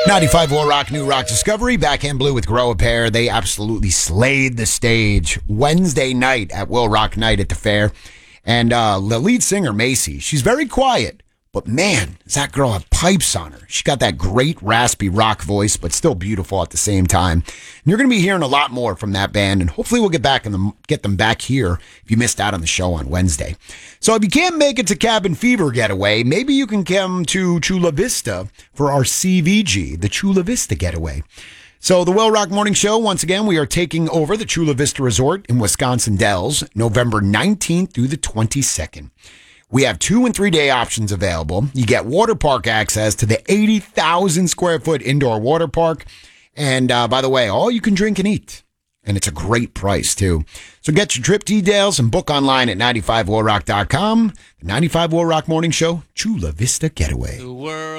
95 War Rock, New Rock Discovery, Backhand Blue with Grow a Pair. They absolutely slayed the stage Wednesday night at Will Rock Night at the fair. And the lead singer, Macy, she's very quiet. But man, does that girl have pipes on her. She got that great raspy rock voice, but still beautiful at the same time. And you're going to be hearing a lot more from that band, and hopefully we'll get them back here if you missed out on the show on Wednesday. So if you can't make it to Cabin Fever Getaway, maybe you can come to Chula Vista for our CVG, the Chula Vista Getaway. So the Will Rock Morning Show, once again, we are taking over the Chula Vista Resort in Wisconsin Dells, November 19th through the 22nd. We have 2 and 3 day options available. You get water park access to the 80,000 square foot indoor water park. And by the way, all you can drink and eat. And it's a great price, too. So get your trip details and book online at 95warrock.com. The 95 War Rock Morning Show, Chula Vista Getaway.